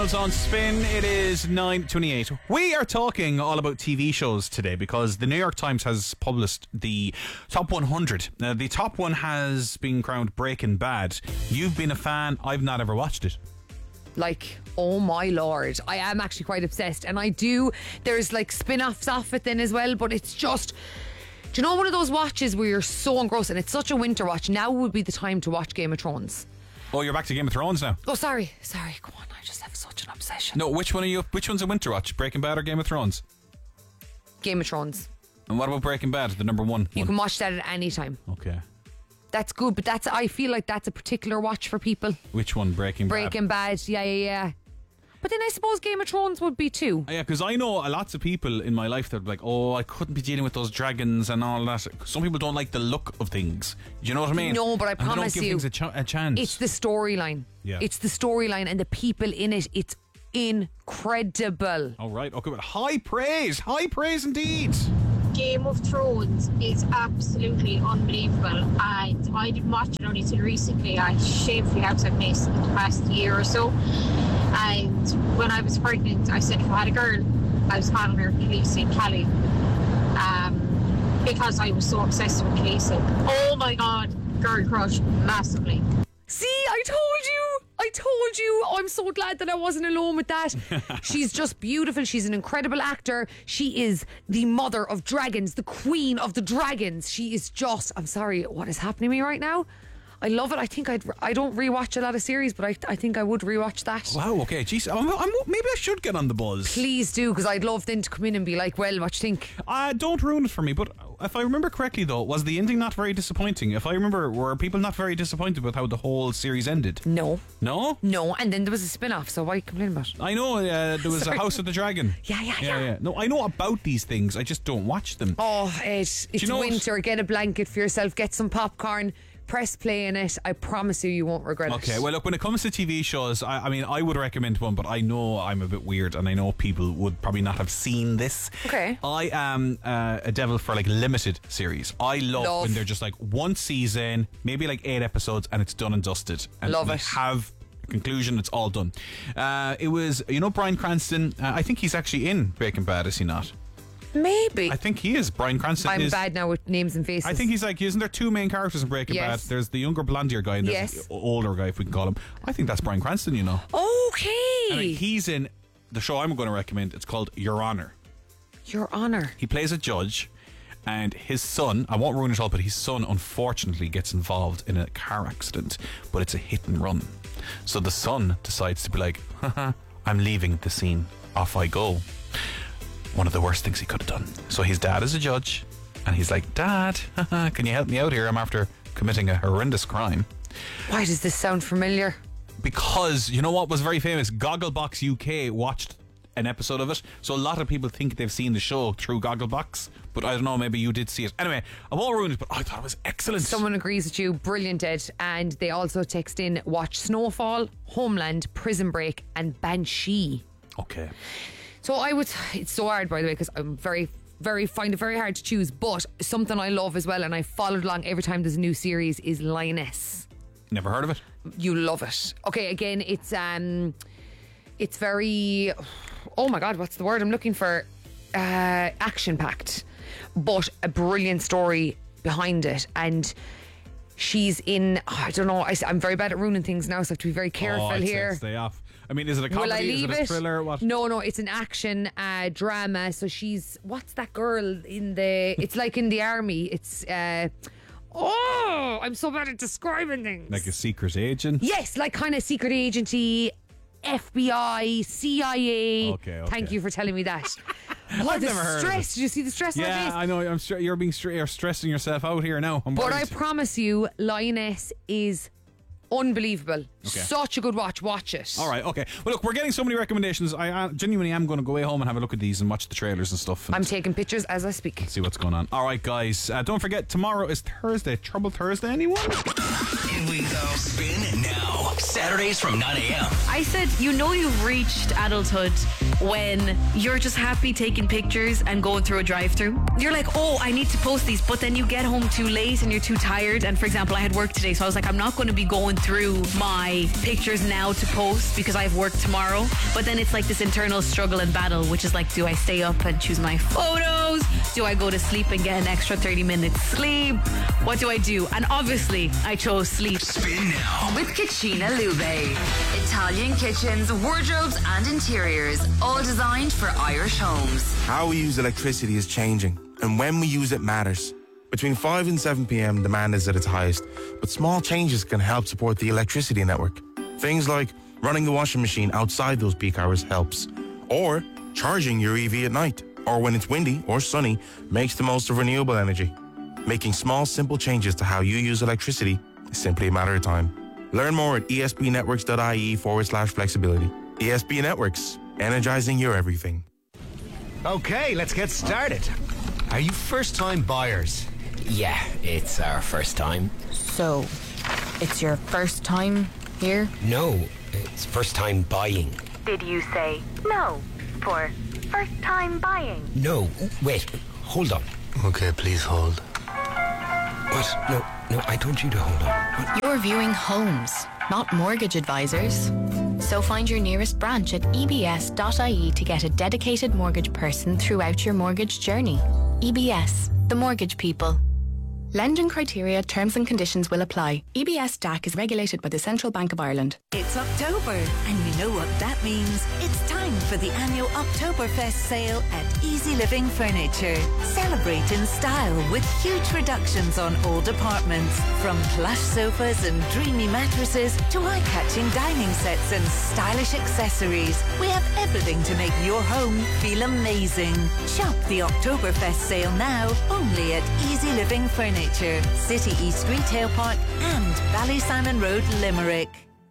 On Spin, it is 9:28. We are talking all about TV shows today because the New York Times has published the top 100. The top one has been crowned Breaking Bad. You've been a fan. I've not ever watched it. Like, oh my lord, I am actually quite obsessed, and there's like spin-offs off it then as well, but it's just, do you know, one of those watches where you're so engrossed, and it's such a winter watch. Now would be the time to watch Game of Thrones. Oh, you're back to Game of Thrones now? Oh, sorry, go on, I just have such an obsession. No, which one's a winter watch? Breaking Bad or Game of Thrones? Game of Thrones. And what about Breaking Bad, the number one? You can watch that at any time. Okay. That's good, but I feel like that's a particular watch for people. Which one? Breaking Bad? Breaking Bad, yeah. But then I suppose Game of Thrones would be too. Yeah, because I know lots of people in my life that are like, oh, I couldn't be dealing with those dragons and all that. Some people don't like the look of things. Do you know what I mean? No, but I promise you, they don't give things a chance. It's the storyline. Yeah. It's the storyline and the people in it. It's incredible. All right, okay, but high praise indeed. Game of Thrones is absolutely unbelievable, and I didn't watch it only till recently. I shamefully have missed in the past year or so. And when I was pregnant, I said if I had a girl, I was calling her Khaleesi Callie, because I was so obsessed with Khaleesi. Oh my god, girl crush massively. See, I told you. I'm so glad that I wasn't alone with that. She's just beautiful. She's an incredible actor. She is the mother of dragons, the queen of the dragons. She is just, I'm sorry, what is happening to me right now? I love it. I think I don't rewatch a lot of series, but I think I would rewatch that. Wow, okay. Jeez, maybe I should get on the buzz. Please do, because I'd love then to come in and be like, well, what you think? Don't ruin it for me, but if I remember correctly though, was the ending not very disappointing? If I remember, were people not very disappointed with how the whole series ended? No, and then there was a spin-off, so why complain about it? I know, there was a House of the Dragon. Yeah. No, I know about these things, I just don't watch them. Oh, it's winter. Get a blanket for yourself, get some popcorn, press play in it. I promise you won't regret it. Okay, well look, when it comes to TV shows, I mean, I would recommend one, but I know I'm a bit weird and I know people would probably not have seen this. Okay. I am a devil for like limited series. I love when they're just like one season, maybe like 8 episodes, and it's done and dusted. And love it. Have conclusion, it's all done. It was, Bryan Cranston, I think he's actually in Breaking Bad, is he not? Maybe. I think he is. Bryan Cranston I'm bad now with names and faces. I think he's like, isn't there 2 main characters in Breaking Bad? There's the younger, blondier guy and there's the older guy, if we can call him. I think that's Bryan Cranston, Okay. And he's in the show I'm going to recommend. It's called Your Honor. Your Honor. He plays a judge, and his son, I won't ruin it all, but his son unfortunately gets involved in a car accident, but it's a hit and run. So the son decides to be like, I'm leaving the scene. Off I go. One of the worst things he could have done. So his dad is a judge, and he's like, Dad, can you help me out here? I'm after committing a horrendous crime. Why does this sound familiar? Because, you know what was very famous? Gogglebox UK watched an episode of it, so a lot of people think they've seen the show through Gogglebox, but I don't know, maybe you did see it. Anyway, I won't ruin it, but I thought it was excellent. Someone agrees with you. Brilliant, Ed. And they also text in, watch Snowfall, Homeland, Prison Break, and Banshee. Okay. So it's so hard, by the way, because I'm find it very hard to choose, but something I love as well, and I followed along every time there's a new series, is Lioness. Never heard of it. You love it. Okay, again, it's very, oh my god, what's the word I'm looking for? Action packed, but a brilliant story behind it. And she's in, I don't know, I'm very bad at ruining things now, so I have to be very careful here. Stay off. I mean, is it a comedy? Will I leave is it a thriller or what? No, it's an action drama. So she's, what's that girl in the, it's like in the army. It's, I'm so bad at describing things. Like a secret agent? Yes, like kind of secret agency, FBI, CIA. Okay. Thank you for telling me that. I've never heard of it. Did you see the stress on my face? Yeah, I know. You're stressing yourself out here now. But I promise you, Lioness is unbelievable. Okay. Such a good watch. Watch it. All right, okay. Well, look, we're getting so many recommendations. I genuinely am going to go away home and have a look at these and watch the trailers and stuff. And I'm taking pictures as I speak. See what's going on. All right, guys. Don't forget, tomorrow is Thursday. Trouble Thursday, anyone? Here we go. Spin now. Saturdays from 9 a.m. I said, you've reached adulthood when you're just happy taking pictures and going through a drive-through. You're like, oh, I need to post these, but then you get home too late and you're too tired. And for example, I had work today, so I was like, I'm not going to be going through my pictures now to post because I have work tomorrow. But then it's like this internal struggle and battle, which is like, do I stay up and choose my photos? Do I go to sleep and get an extra 30 minutes sleep? What do I do? And obviously, I chose sleep. Spin now. With Cucina Lube. Italian kitchens, wardrobes and interiors, all designed for Irish homes. How we use electricity is changing, and when we use it matters. Between 5 and 7 p.m, demand is at its highest, but small changes can help support the electricity network. Things like running the washing machine outside those peak hours helps, or charging your EV at night, or when it's windy or sunny, makes the most of renewable energy. Making small, simple changes to how you use electricity is simply a matter of time. Learn more at espnetworks.ie/flexibility. ESB Networks, energizing your everything. Okay, let's get started. Are you first-time buyers? Yeah, it's our first time. So, it's your first time here? No, it's first time buying. Did you say no for first time buying? No, wait, hold on. Okay, please hold. What? No, I told you to hold on. What? You're viewing homes, not mortgage advisors. So find your nearest branch at ebs.ie to get a dedicated mortgage person throughout your mortgage journey. EBS, the mortgage people. Lending criteria, terms and conditions will apply. EBS DAC is regulated by the Central Bank of Ireland. It's October, and you know what that means. It's time for the annual Oktoberfest sale at Easy Living Furniture. Celebrate in style with huge reductions on all departments. From plush sofas and dreamy mattresses to eye-catching dining sets and stylish accessories. We have everything to make your home feel amazing. Shop the Oktoberfest sale now, only at Easy Living Furniture. City East Retail Park and Ballysalmon Road, Limerick.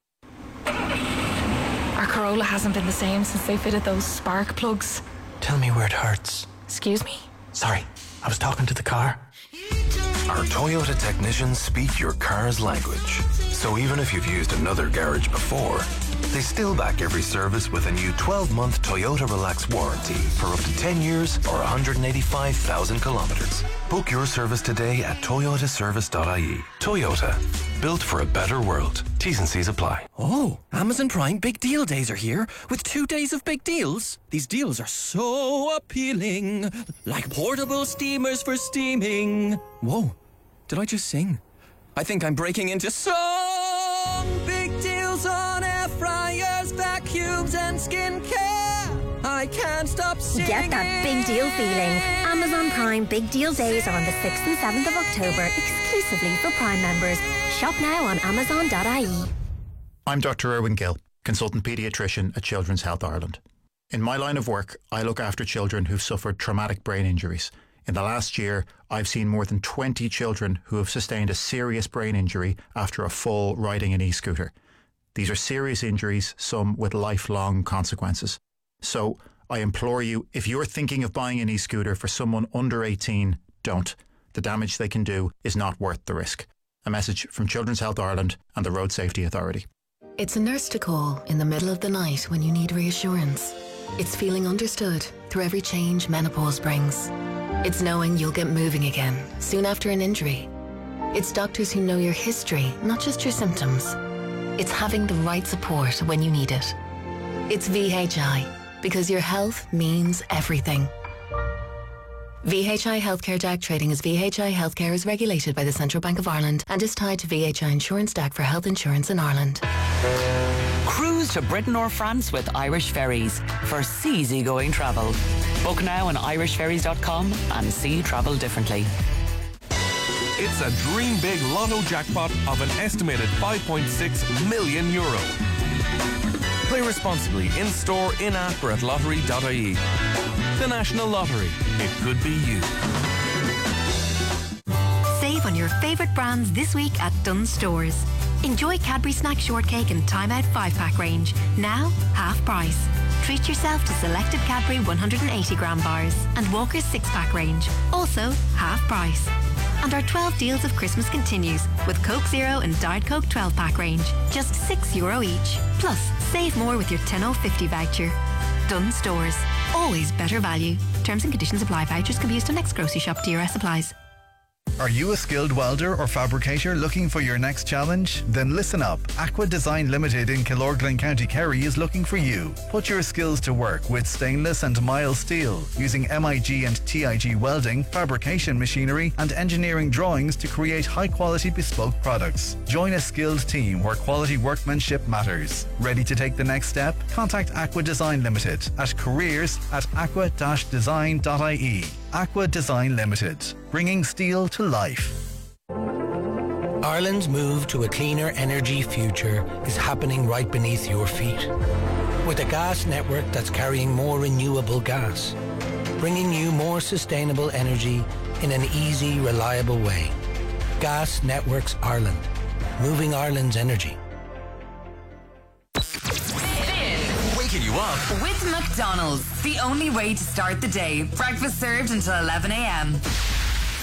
Our Corolla hasn't been the same since they fitted those spark plugs. Tell me where it hurts. Excuse me? Sorry, I was talking to the car. Our Toyota technicians speak your car's language. So even if you've used another garage before, they still back every service with a new 12-month Toyota Relax warranty for up to 10 years or 185,000 kilometers. Book your service today at toyotaservice.ie. Toyota, built for a better world. T's and C's apply. Oh, Amazon Prime Big Deal Days are here with 2 days of big deals. These deals are so appealing, like portable steamers for steaming. Whoa, did I just sing? I think I'm breaking into song. Big deals on air fryers, vacuums and skincare. I can't stop singing. Get that big deal feeling. Amazon Prime Big Deal Days are on the 6th and 7th of October, exclusively for Prime members. Shop now on amazon.ie. I'm Dr. Irwin Gill, consultant paediatrician at Children's Health Ireland. In my line of work, I look after children who've suffered traumatic brain injuries. In the last year, I've seen more than 20 children who have sustained a serious brain injury after a fall riding an e-scooter. These are serious injuries, some with lifelong consequences. So I implore you, if you're thinking of buying an e-scooter for someone under 18, don't. The damage they can do is not worth the risk. A message from Children's Health Ireland and the Road Safety Authority. It's a nurse to call in the middle of the night when you need reassurance. It's feeling understood through every change menopause brings. It's knowing you'll get moving again soon after an injury. It's doctors who know your history, not just your symptoms. It's having the right support when you need it. It's VHI, because your health means everything. VHI Healthcare DAC trading as VHI Healthcare is regulated by the Central Bank of Ireland and is tied to VHI Insurance DAC for health insurance in Ireland. Cruise to Britain or France with Irish Ferries for easygoing travel. Book now on irishferries.com and see travel differently. It's a dream big lotto jackpot of an estimated €5.6 million. Play responsibly in-store, in-app or at lottery.ie. The National Lottery. It could be you. Save on your favourite brands this week at Dunnes Stores. Enjoy Cadbury Snack Shortcake and Time Out 5-pack range. Now, half price. Treat yourself to selected Cadbury 180-gram bars and Walker's 6-pack range. Also, half price. And our 12 deals of Christmas continues with Coke Zero and Diet Coke 12-pack range. Just €6 each. Plus, save more with your 10.50 voucher. Dunnes Stores. Always better value. Terms and conditions apply. Vouchers can be used on next grocery shop. DRS applies. Are you a skilled welder or fabricator looking for your next challenge? Then listen up. Aqua Design Limited in Killorglin, County Kerry is looking for you. Put your skills to work with stainless and mild steel using MIG and TIG welding, fabrication machinery and engineering drawings to create high-quality bespoke products. Join a skilled team where quality workmanship matters. Ready to take the next step? Contact Aqua Design Limited at careers@aqua-design.ie. Aqua Design Limited, bringing steel to life. Ireland's move to a cleaner energy future is happening right beneath your feet. With a gas network that's carrying more renewable gas, bringing you more sustainable energy in an easy, reliable way. Gas Networks Ireland, moving Ireland's energy. Waking you up with McDonald's. The only way to start the day. Breakfast served until 11 a.m.